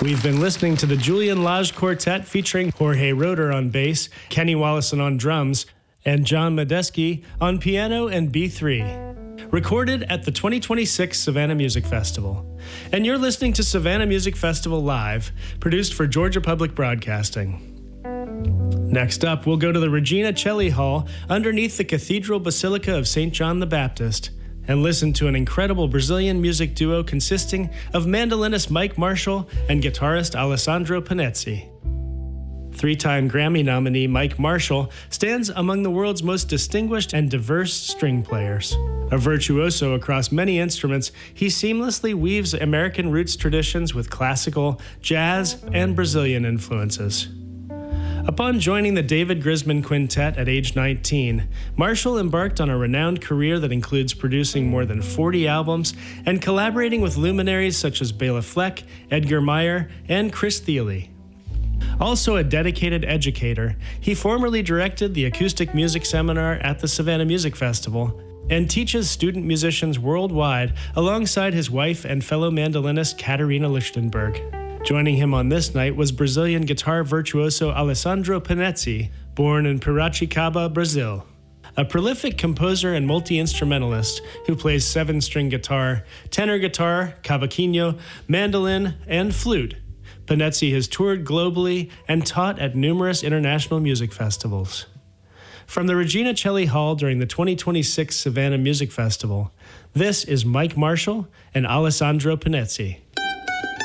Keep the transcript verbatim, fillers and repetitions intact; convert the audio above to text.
We've been listening to the Julian Lage Quartet featuring Jorge Roeder on bass, Kenny Wallison on drums, and John Medeski on piano and B three. Recorded at the twenty twenty-six Savannah Music Festival. And you're listening to Savannah Music Festival Live, produced for Georgia Public Broadcasting. Next up, we'll go to the Regina Celli Hall underneath the Cathedral Basilica of Saint John the Baptist and listen to an incredible Brazilian music duo consisting of mandolinist Mike Marshall and guitarist Alessandro Panezzi. Three-time Grammy nominee Mike Marshall stands among the world's most distinguished and diverse string players. A virtuoso across many instruments, he seamlessly weaves American roots traditions with classical, jazz, and Brazilian influences. Upon joining the David Grisman Quintet at age nineteen, Marshall embarked on a renowned career that includes producing more than forty albums and collaborating with luminaries such as Bela Fleck, Edgar Meyer, and Chris Thile. Also a dedicated educator, he formerly directed the Acoustic Music Seminar at the Savannah Music Festival and teaches student musicians worldwide alongside his wife and fellow mandolinist Katarina Lichtenberg. Joining him on this night was Brazilian guitar virtuoso Alessandro Panezzi, born in Piracicaba, Brazil. A prolific composer and multi-instrumentalist who plays seven-string guitar, tenor guitar, cavaquinho, mandolin, and flute, Panezzi has toured globally and taught at numerous international music festivals. From the Regina Celli Hall during the twenty twenty-six Savannah Music Festival, this is Mike Marshall and Alessandro Panezzi.